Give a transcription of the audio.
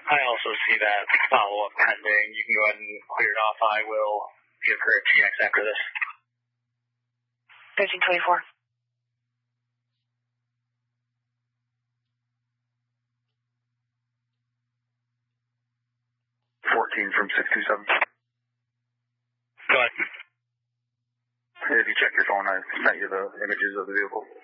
I also see that follow-up pending. You can go ahead and clear it off. I will give her a TX after this. 1324. 14 from 627. Go ahead. If you check your phone, I sent you the images of the vehicle.